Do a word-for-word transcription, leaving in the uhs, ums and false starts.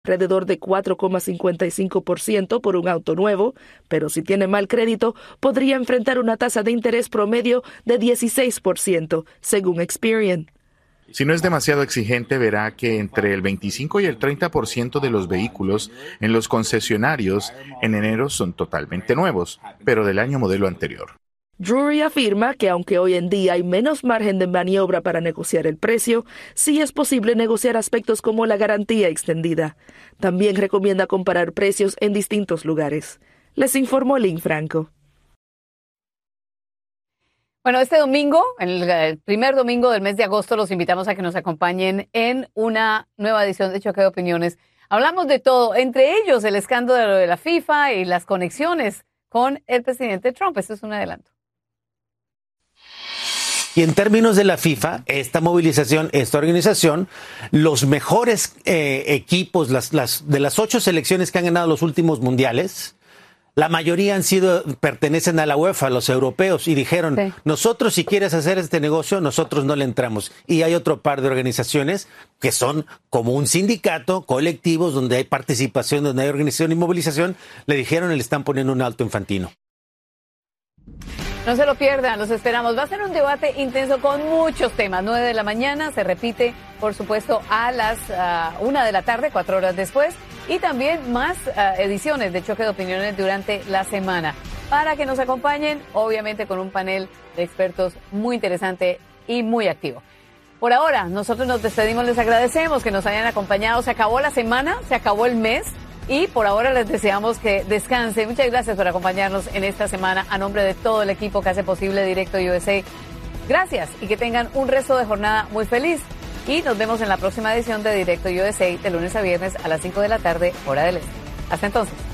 alrededor de cuatro coma cincuenta y cinco por ciento por un auto nuevo, pero si tiene mal crédito, podría enfrentar una tasa de interés promedio de dieciséis por ciento, según Experian. Si no es demasiado exigente, verá que entre el veinticinco y el treinta por ciento de los vehículos en los concesionarios en enero son totalmente nuevos, pero del año modelo anterior. Drury afirma que aunque hoy en día hay menos margen de maniobra para negociar el precio, sí es posible negociar aspectos como la garantía extendida. También recomienda comparar precios en distintos lugares. Les informó Lynn Franco. Bueno, este domingo, el, el primer domingo del mes de agosto, los invitamos a que nos acompañen en una nueva edición de Choque de Opiniones. Hablamos de todo, entre ellos el escándalo de la FIFA y las conexiones con el presidente Trump. Esto es un adelanto. Y en términos de la FIFA, esta movilización, esta organización, los mejores eh, equipos, las, las, de las ocho selecciones que han ganado los últimos mundiales, la mayoría han sido, pertenecen a la UEFA, los europeos, y dijeron, sí, nosotros si quieres hacer este negocio, nosotros no le entramos. Y hay otro par de organizaciones que son como un sindicato, colectivos, donde hay participación, donde hay organización y movilización, le dijeron y le están poniendo un alto infantino. No se lo pierdan, los esperamos. Va a ser un debate intenso con muchos temas. nueve de la mañana, se repite, por supuesto, a las uh, una de la tarde, cuatro horas después. Y también más uh, ediciones de Choque de Opiniones durante la semana. Para que nos acompañen, obviamente, con un panel de expertos muy interesante y muy activo. Por ahora, nosotros nos despedimos, les agradecemos que nos hayan acompañado. Se acabó la semana, se acabó el mes. Y por ahora les deseamos que descansen. Muchas gracias por acompañarnos en esta semana a nombre de todo el equipo que hace posible Directo U S A. Gracias y que tengan un resto de jornada muy feliz. Y nos vemos en la próxima edición de Directo U S A de lunes a viernes a las cinco de la tarde, hora del este. Hasta entonces.